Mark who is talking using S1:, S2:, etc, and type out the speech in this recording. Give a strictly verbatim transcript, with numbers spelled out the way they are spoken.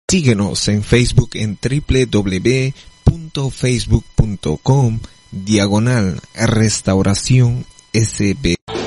S1: Síguenos en Facebook en doble u doble u doble u punto facebook punto com diagonal restauración S B.